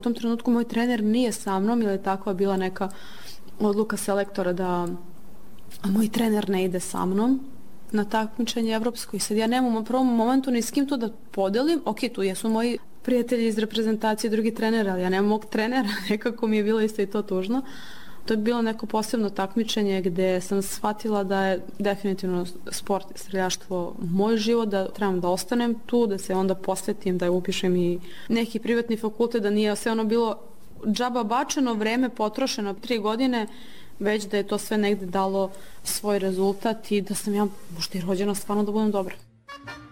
U tom trenutku moj trener nije sa mnom ili je takva bila neka odluka selektora da moj trener ne ide sa mnom na takmičenje evropsko i sad ja nemam u prvom momentu ni s kim to da podelim. Ok, tu jesu moji prijatelji iz reprezentacije, drugi treneri, ali ja nemam mog trenera, nekako mi je bilo isto i to tužno. To je bilo neko posebno takmičenje gde sam shvatila da je definitivno sport i streljaštvo moj život, da trebam da ostanem tu, da se onda posvetim, da upišem i neki privatni fakultet, da nije sve ono bilo džaba bačeno, vreme potrošeno 3 godine, već da je to sve negde dalo svoj rezultat i da sam ja možda i rođena stvarno da budem dobra.